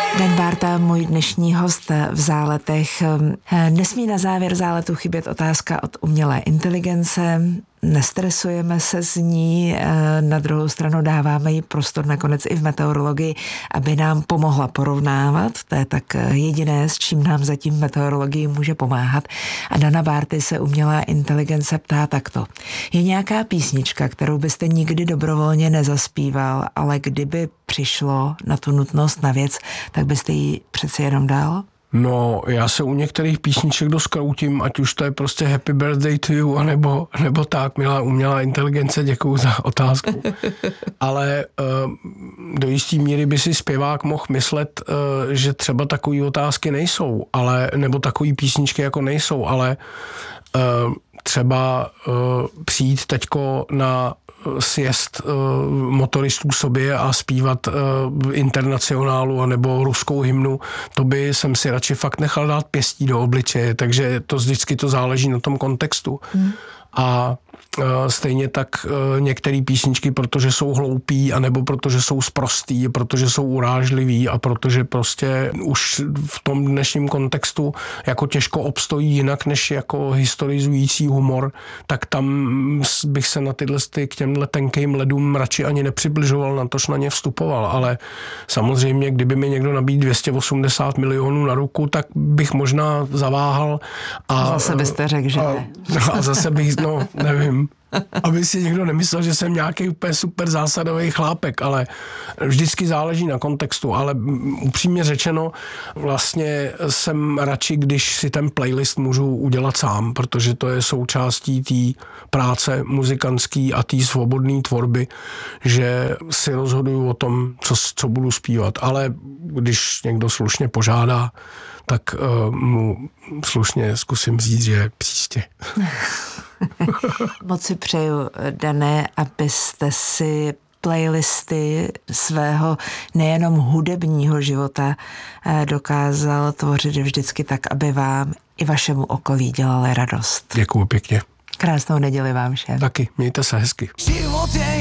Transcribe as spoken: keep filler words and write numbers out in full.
Dan Bárta, můj dnešní host v Záletech. Nesmí na závěr Záletu chybět otázka od umělé inteligence. Nestresujeme se z ní, na druhou stranu dáváme jí prostor nakonec i v meteorologii, aby nám pomohla porovnávat. To je tak jediné, s čím nám zatím meteorologii může pomáhat. A Dana Bárty se umělá inteligence ptá takto. Je nějaká písnička, kterou byste nikdy dobrovolně nezaspíval, ale kdyby přišlo na tu nutnost, na věc, tak byste ji přeci jenom dal? No, já se u některých písniček dost kroutím, ať už to je prostě Happy Birthday to you, anebo, nebo tak, milá umělá inteligence, děkuju za otázku. Ale uh, do jistý míry by si zpěvák mohl myslet, uh, že třeba takové otázky nejsou, ale, nebo takové písničky jako nejsou, ale uh, třeba uh, přijít teďko na sjezd uh, motoristů sobě a zpívat uh, Internacionálu anebo ruskou hymnu, to by jsem si radši fakt nechal dát pěstí do obličeje, takže to vždycky to záleží na tom kontextu. Hmm. A uh, stejně tak uh, některé písničky, protože jsou hloupí, anebo protože jsou sprostý, protože jsou urážlivý a protože prostě už v tom dnešním kontextu jako těžko obstojí jinak než jako historizující humor, tak tam bych se na tyhle k těmhle tenkým ledům radši ani nepřibližoval, natož na ně vstupoval, ale samozřejmě, kdyby mi někdo nabídl dvě stě osmdesát milionů na ruku, tak bych možná zaváhal. A zase byste řekl, že ne. A, a zase bych, no, nevím, aby si někdo nemyslel, že jsem nějaký úplně super zásadový chlápek, ale vždycky záleží na kontextu, ale upřímně řečeno, vlastně jsem radši, když si ten playlist můžu udělat sám, protože to je součástí té práce muzikantský a té svobodné tvorby, že si rozhoduju o tom, co, co budu zpívat, ale když někdo slušně požádá, tak uh, mu slušně zkusím říct, že je příště. Moc si přeju, Dané, abyste si playlisty svého nejenom hudebního života dokázal tvořit vždycky tak, aby vám i vašemu okolí dělali radost. Děkuju pěkně. Krásnou neděli vám všem. Taky, mějte se hezky.